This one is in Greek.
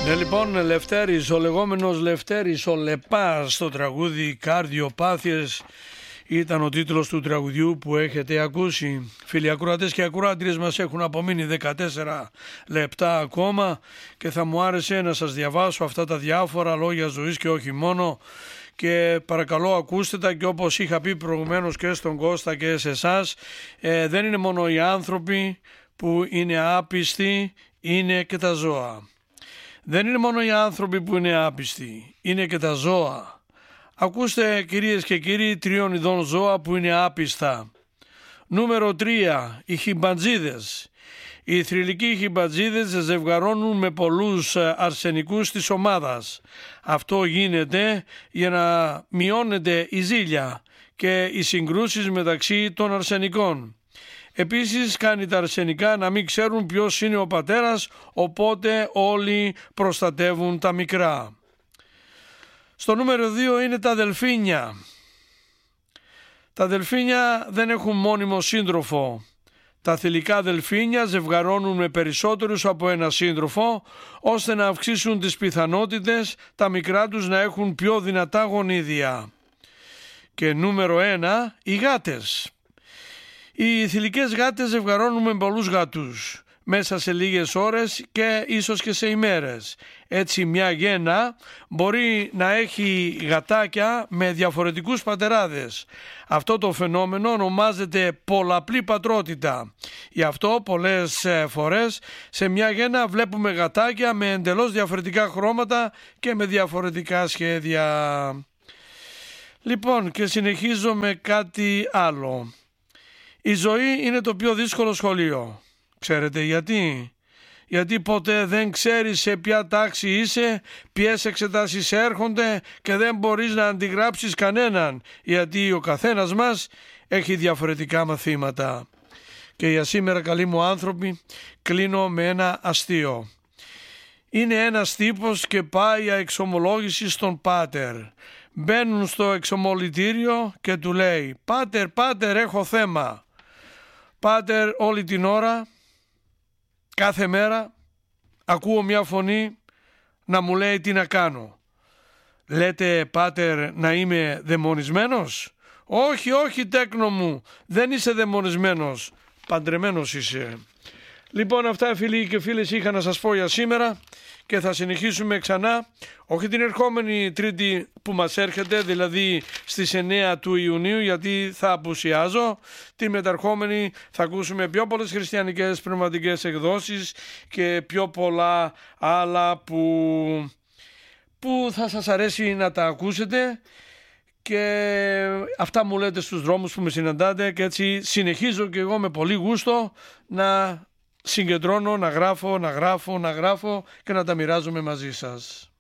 Ναι, λοιπόν, Λευτέρης, ο λεγόμενος Λευτέρης, ο Λεπάς, στο τραγούδι «Καρδιοπάθειες» ήταν ο τίτλος του τραγουδιού που έχετε ακούσει. Φίλοι ακροατές και ακροάτριες, μας έχουν απομείνει 14 λεπτά ακόμα και θα μου άρεσε να σας διαβάσω αυτά τα διάφορα λόγια ζωής και όχι μόνο, και παρακαλώ ακούστε τα, και όπως είχα πει προηγουμένως και στον Κώστα και σε εσάς, δεν είναι μόνο οι άνθρωποι που είναι άπιστοι, είναι και τα ζώα. Δεν είναι μόνο οι άνθρωποι που είναι άπιστοι, είναι και τα ζώα. Ακούστε, κυρίες και κύριοι, 3 ειδών ζώα που είναι άπιστα. Νούμερο 3, οι χιμπατζίδες. Οι θρυλικοί χιμπατζίδες ζευγαρώνουν με πολλούς αρσενικούς της ομάδας. Αυτό γίνεται για να μειώνεται η ζήλια και οι συγκρούσεις μεταξύ των αρσενικών. Επίσης κάνει τα αρσενικά να μην ξέρουν ποιος είναι ο πατέρας, οπότε όλοι προστατεύουν τα μικρά. Στο νούμερο 2 είναι τα δελφίνια. Τα δελφίνια δεν έχουν μόνιμο σύντροφο. Τα θηλυκά δελφίνια ζευγαρώνουν με περισσότερους από ένα σύντροφο, ώστε να αυξήσουν τις πιθανότητες τα μικρά τους να έχουν πιο δυνατά γονίδια. Και νούμερο 1, οι γάτες. Οι θηλυκές γάτες ζευγαρώνουν με πολλούς γάτους μέσα σε λίγες ώρες και ίσως και σε ημέρες. Έτσι μια γένα μπορεί να έχει γατάκια με διαφορετικούς πατεράδες. Αυτό το φαινόμενο ονομάζεται πολλαπλή πατρότητα. Γι' αυτό πολλές φορές σε μια γένα βλέπουμε γατάκια με εντελώς διαφορετικά χρώματα και με διαφορετικά σχέδια. Λοιπόν, και συνεχίζω με κάτι άλλο. Η ζωή είναι το πιο δύσκολο σχολείο. Ξέρετε γιατί? Γιατί ποτέ δεν ξέρεις σε ποια τάξη είσαι, ποιες εξετάσεις έρχονται και δεν μπορείς να αντιγράψεις κανέναν, γιατί ο καθένας μας έχει διαφορετικά μαθήματα. Και για σήμερα, καλοί μου άνθρωποι, κλείνω με ένα αστείο. Είναι ένας τύπος και πάει για εξομολόγηση στον πάτερ. Μπαίνουν στο εξομολυτήριο και του λέει «Πάτερ, έχω θέμα». «Πάτερ, όλη την ώρα, κάθε μέρα, ακούω μια φωνή να μου λέει τι να κάνω». «Λέτε, πάτερ, να είμαι δαιμονισμένος?» Όχι τέκνο μου, δεν είσαι δαιμονισμένος, παντρεμένος είσαι». Λοιπόν, αυτά φίλοι και φίλες είχα να σας πω για σήμερα και θα συνεχίσουμε ξανά, όχι την ερχόμενη Τρίτη που μας έρχεται, δηλαδή στις 9 του Ιουνίου, γιατί θα απουσιάζω. Την μεταρχόμενη θα ακούσουμε πιο πολλές χριστιανικές πνευματικές εκδόσεις και πιο πολλά άλλα που θα σας αρέσει να τα ακούσετε. Και αυτά μου λέτε στους δρόμους που με συναντάτε, και έτσι συνεχίζω και εγώ με πολύ γούστο να συγκεντρώνω, να γράφω και να τα μοιράζομαι μαζί σας.